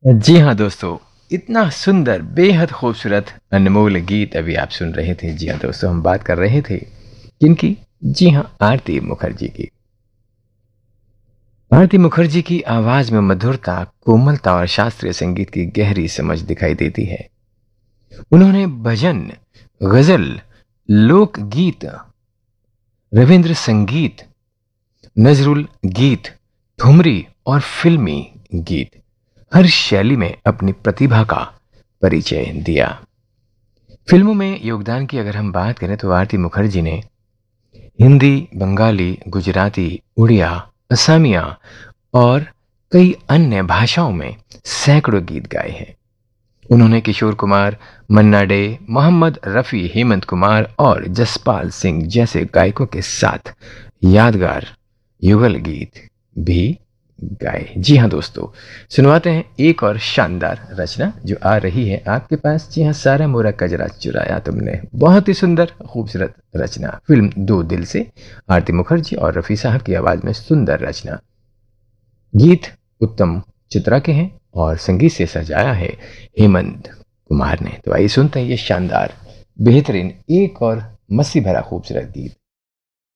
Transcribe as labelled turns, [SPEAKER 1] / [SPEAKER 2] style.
[SPEAKER 1] जी हाँ दोस्तों, इतना सुंदर बेहद खूबसूरत अनमोल गीत अभी आप सुन रहे थे। जी हाँ दोस्तों, हम बात कर रहे थे किनकी? जी हाँ, आरती मुखर्जी की। आरती मुखर्जी की आवाज में मधुरता, कोमलता और शास्त्रीय संगीत की गहरी समझ दिखाई देती है। उन्होंने भजन, गजल, लोकगीत, रविंद्र संगीत, नजरुल गीत, ठुमरी और फिल्मी गीत, हर शैली में अपनी प्रतिभा का परिचय दिया। फिल्मों में योगदान की अगर हम बात करें तो आरती मुखर्जी ने हिंदी, बंगाली, गुजराती, उड़िया, असमिया और कई अन्य भाषाओं में सैकड़ों गीत गाए हैं। उन्होंने किशोर कुमार, मन्ना डे, मोहम्मद रफ़ी, हेमंत कुमार और जसपाल सिंह जैसे गायकों के साथ यादगार युगल गीत भी गाए। जी हाँ दोस्तों, सुनवाते हैं एक और शानदार रचना जो आ रही है आपके पास। जी हाँ, सारा मोरा कजरा चुराया तुमने, बहुत ही सुंदर खूबसूरत रचना, फिल्म दो दिल से आरती मुखर्जी और रफ़ी साहब की आवाज में सुंदर रचना। गीत उत्तम चित्रा के हैं और संगीत से सजाया है हेमंत कुमार ने। तो आइए सुनते हैं ये शानदार, बेहतरीन, एक और मस्ती भरा खूबसूरत गीत।